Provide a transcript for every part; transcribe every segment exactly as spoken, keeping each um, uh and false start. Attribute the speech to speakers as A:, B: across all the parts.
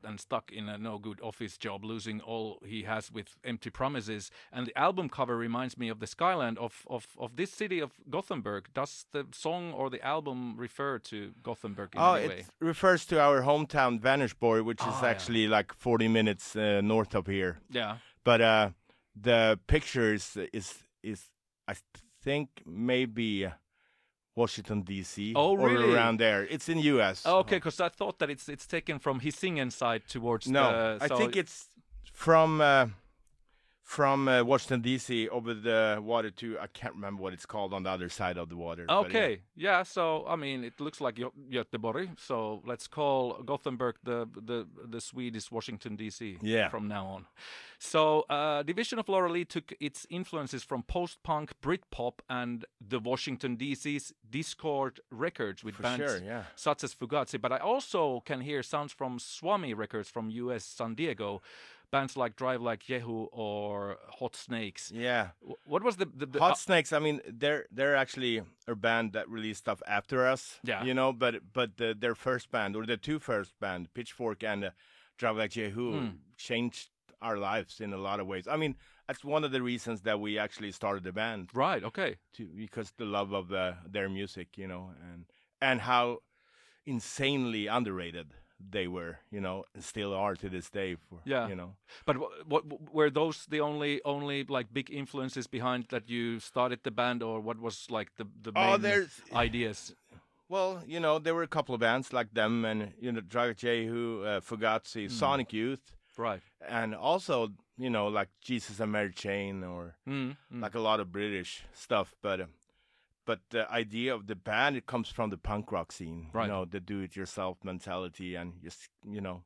A: and stuck in a no good office job, losing all he has with empty promises. And the album cover reminds me of the skyline of, of, of this city of Gothenburg. Does the song or the album refer to Gothenburg in
B: Oh,
A: any
B: it
A: way?
B: refers to our hometown Vänersborg, which is
A: Ah, yeah.
B: actually like forty minutes uh, north of here.
A: Yeah.
B: But uh, the picture is, is, is I think, maybe Washington, D C
A: Oh,
B: or
A: really?
B: around there. It's in U S.
A: Oh, okay, because I thought that it's it's taken from Hisingen side towards
B: No,
A: the...
B: I
A: so-
B: think it's from uh, from uh, Washington, D C over the water to, I can't remember what it's called on the other side of the water. but, yeah.
A: Okay, yeah. So I mean, it looks like Gö- Göteborg. So let's call Gothenburg the the the Swedish Washington D C.
B: Yeah.
A: From now on. So uh, Division of Laura Lee took its influences from post-punk, Britpop, and the Washington D C's Discord records with
B: For
A: bands
B: sure, yeah.
A: such as Fugazi. But I also can hear sounds from Swami Records from U S San Diego, bands like Drive Like Jehu or Hot Snakes.
B: Yeah.
A: Wh- What was the, the, the
B: Hot
A: uh,
B: Snakes, I mean, they're they're actually a band that released stuff after us.
A: Yeah.
B: You know, but but the, their first band, or the two first band, Pitchfork and uh, Drive Like Jehu,
A: Hmm.
B: changed our lives in a lot of ways. I mean, that's one of the reasons that we actually started the band,
A: Right, okay.
B: to, because the love of uh, their music, you know, and and how insanely underrated they were, you know, and still are to this day. For,
A: Yeah.
B: You know.
A: But what, what were those the only only like big influences behind that you started the band, or what was like the the
B: Oh,
A: main
B: there's-
A: ideas?
B: Well, you know, there were a couple of bands like them, and you know, Drive Jehu, uh, Fugazi, Sonic Youth,
A: Right.
B: and also, you know, like Jesus and Mary Chain, or
A: Mm, mm.
B: like a lot of British stuff. But uh, but the idea of the band, it comes from the punk rock scene,
A: Right.
B: you know, the do-it-yourself mentality, and just, you know,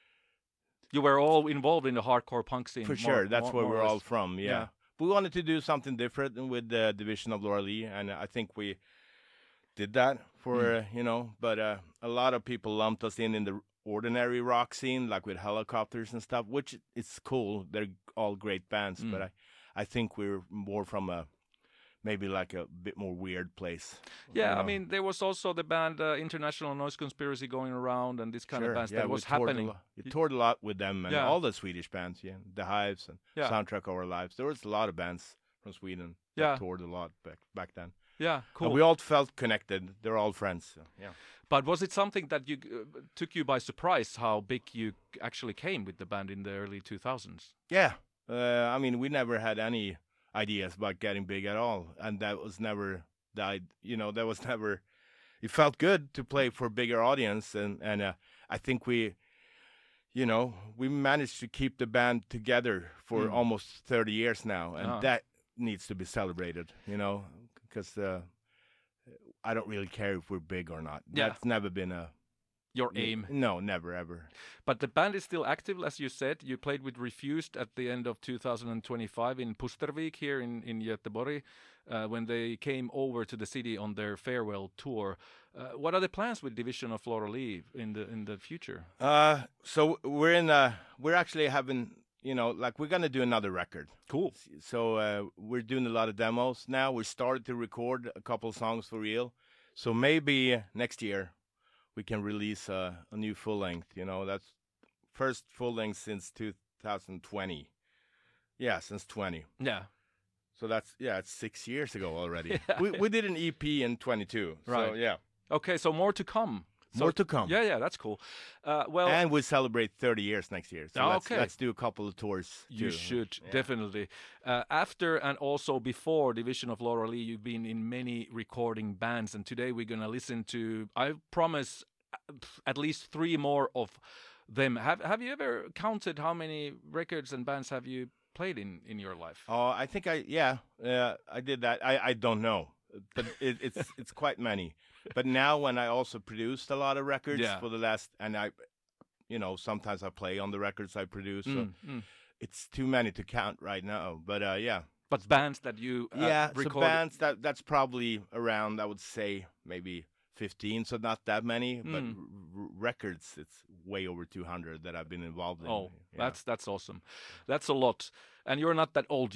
A: You were all involved in the hardcore punk scene.
B: for
A: more-
B: sure, that's
A: more-
B: where
A: more or
B: we're all
A: less.
B: from. Yeah.
A: Yeah.
B: We wanted to do something different with the Division of Laura Lee, and I think we did that for
A: Mm.
B: uh, you know. But uh, a lot of people lumped us in in the ordinary rock scene, like with Helicopters and stuff, which is cool. They're all great bands,
A: Mm.
B: but I, I think we're more from a maybe like a bit more weird place.
A: Yeah,
B: you
A: I
B: know.
A: mean, there was also the band uh, International Noise Conspiracy going around, and this kind of
B: Sure,
A: bands
B: yeah,
A: that
B: we
A: was
B: toured a
A: happening.
B: lo- We toured a lot with them, and
A: Yeah.
B: all the Swedish bands, yeah, the Hives and
A: Yeah.
B: Soundtrack of Our Lives. There was a lot of bands from Sweden that
A: Yeah.
B: toured a lot back back then.
A: Yeah, cool.
B: And we all felt connected. They're all friends. So, yeah.
A: But was it something that you uh, took you by surprise how big you actually came with the band in the early two thousands?
B: Yeah. Uh, I mean, we never had any ideas about getting big at all, and that was never the id- you know that was never. It felt good to play for a bigger audience, and and uh, I think we, you know, we managed to keep the band together for
A: Mm.
B: almost thirty years now, and
A: Ah.
B: that needs to be celebrated. You know, because uh, I don't really care if we're big or not.
A: Yeah.
B: That's never been a
A: Your aim.
B: No, never ever.
A: But the band is still active, as you said. You played with Refused at the end of two thousand twenty-five in Pustervik here in, in Göteborg uh, when they came over to the city on their farewell tour. Uh, what are the plans with Division of Laura Lee in the in the future?
B: Uh, so we're in. Uh, we're actually having. You know, like we're gonna do another record.
A: Cool.
B: So uh, we're doing a lot of demos now. We started to record a couple songs for real. So maybe next year we can release a, a new full length. You know, that's first full length since two thousand twenty. Yeah, since twenty.
A: Yeah.
B: So that's yeah, it's six years ago already. we we did an E P in twenty-two. So
A: Right.
B: yeah,
A: Okay, so more to come. So-
B: more to come.
A: Yeah, yeah, that's cool. Uh, well,
B: And we celebrate thirty years next year. So
A: Ah,
B: let's,
A: okay.
B: let's do a couple of tours.
A: you
B: too.
A: should
B: Yeah.
A: definitely. Uh, after and also before Division of Laura Lee, you've been in many recording bands, and today we're gonna listen to. I promise, uh, at least three more of them. Have Have you ever counted how many records and bands have you played in in your life?
B: Oh, I think I yeah, uh, I did that. I, I don't know, but it, it's it's quite many. But now when I also produced a lot of records
A: Yeah.
B: for the last, and I, you know, sometimes I play on the records I produce. So
A: Mm, mm.
B: it's too many to count right now. But uh, yeah,
A: But bands that you uh,
B: yeah. So
A: recorded.
B: bands that that's probably around. I would say maybe fifteen. So not that many, but
A: Mm.
B: r- r- records it's way over two hundred that I've been involved in.
A: Oh,
B: Yeah.
A: that's that's awesome. That's a lot. And you're not that old yet.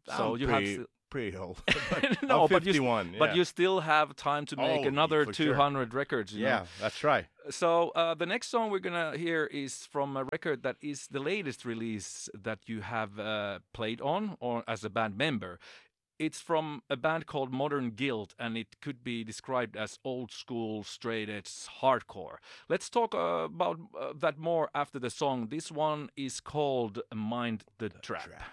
A: So
B: I'm
A: you
B: pretty,
A: have to,
B: pretty old.
A: no,
B: I'm
A: but you,
B: fifty-one.
A: but
B: yeah.
A: you still have time to make
B: Oh,
A: another
B: for sure.
A: two hundred records. You
B: Yeah,
A: know?
B: that's right.
A: So uh, the next song we're gonna hear is from a record that is the latest release that you have uh, played on, or as a band member. It's from a band called Modern Guilt, and it could be described as old school, straight edge hardcore. Let's talk uh, about uh, that more after the song. This one is called Mind the Trap.